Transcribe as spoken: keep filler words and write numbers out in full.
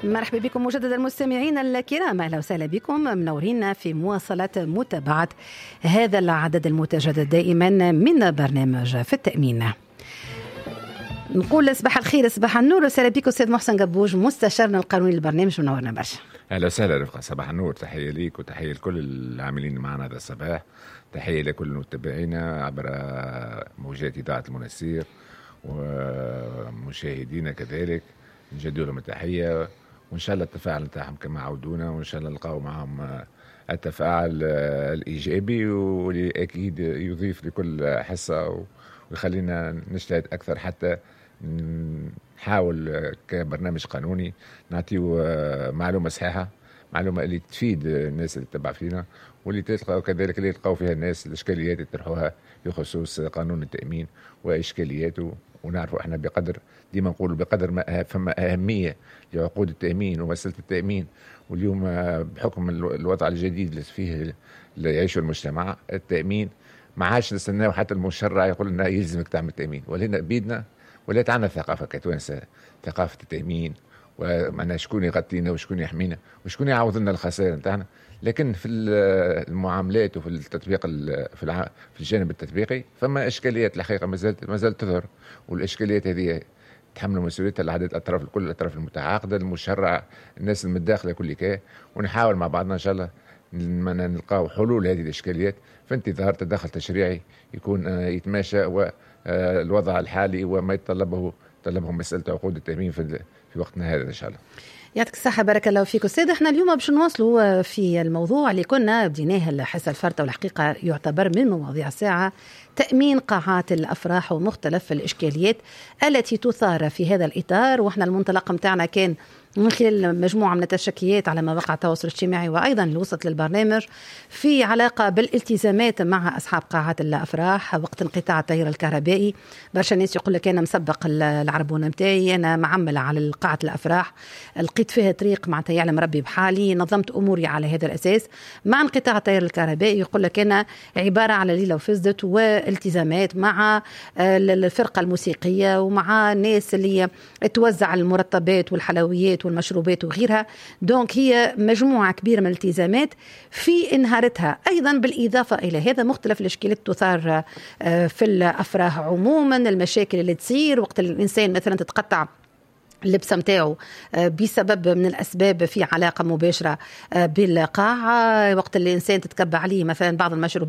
مرحبا بكم مجددا مستمعينا الكرام، اهلا وسهلا بكم، منورين في مواصله متابعه هذا العدد المتجدد دائما من برنامج في التأمين. نقول صباح الخير صباح النور وسهلا بكم استاذ محسن قبوج مستشارنا القانوني للبرنامج، منورنا برشا. اهلا وسهلا رفقه، صباح النور، تحيه ليك وتحيه لكل العاملين معنا هذا الصباح، تحيه لكل متابعينا عبر موجات اذاعه المنسير ومشاهدينا كذلك، نجدد لهم التحيه، وان شاء الله التفاعل نتاعهم كما عودونا، وان شاء الله نلقاو معهم التفاعل الايجابي واللي اكيد يضيف لكل حصه ويخلينا نجتهد اكثر حتى نحاول كبرنامج قانوني نعطيو معلومه صحيحه، معلومه اللي تفيد الناس اللي تتبع فينا، واللي تلقاو كذلك اللي يلقاو فيها الناس الاشكاليات اللي يطرحوها بخصوص قانون التأمين واشكالياته. ونعرفوا احنا بقدر ديما نقول بقدر ما فما اهميه لعقود التأمين ومساله التأمين، واليوم بحكم الوضع الجديد اللي فيه اللي يعيشه المجتمع، التأمين ما عادش نستناو حتى المشرع يقول لنا يلزمك تعمل تأمين، ولينا بيدنا ولا عندنا ثقافه كتوانسه، ثقافه التأمين ومعنا شكون يغطينا وشكون يحمينا وشكون يعوض لنا الخسائر نتاعنا. لكن في المعاملات وفي التطبيق في في الجانب التطبيقي فما اشكاليات الحقيقه ما زالت ما زالت تظهر، والاشكاليات هذه تحمل مسؤوليتها العدد الاطراف، كل الاطراف المتعاقده، المشرع، الناس المتداخله كل كا، ونحاول مع بعضنا ان شاء الله نلقاو حلول هذه الاشكاليات في انتظار تدخل تشريعي يكون يتماشى والوضع الحالي وما يتطلبه طلبه مساله عقود التأمين في في وقتنا هذا ان شاء الله. يعطيك الصحة، بارك الله فيك أستاذ. احنا اليوم باش نواصلوا في الموضوع اللي كنا بديناه الحصة الفارطة، والحقيقة يعتبر من مواضيع الساعة تأمين قاعات الأفراح ومختلف الإشكاليات التي تثار في هذا الإطار. واحنا المنطلق متاعنا كان من خلال مجموعة من التشكيات على مواقع التواصل الاجتماعي وأيضا اللي وصلت للبرنامج في علاقة بالالتزامات مع أصحاب قاعات الأفراح وقت انقطاع التيار الكهربائي. برشا ناس يقول لك أنا مسبق العربونة متاعي، أنا معمل على قاعة الأفراح، لقيت فيها طريق معناتها يعلم ربي بحالي، نظمت أموري على هذا الأساس. مع انقطاع التيار الكهربائي يقول لك أنا عبارة على ليلة وفزدت والتزامات مع الفرقة الموسيقية ومع الناس اللي توزع المرتبات والحلويات والمشروبات وغيرها. دونك هي مجموعة كبيرة من الالتزامات في انهارتها. أيضا بالإضافة إلى هذا مختلف الإشكالات تثار في الأفراح عموما، المشاكل اللي تصير وقت الإنسان مثلا تتقطع اللبسة متاعه بسبب من الأسباب في علاقة مباشرة بالقاعة، وقت اللي الإنسان تتكبع عليه مثلا بعض المشروبات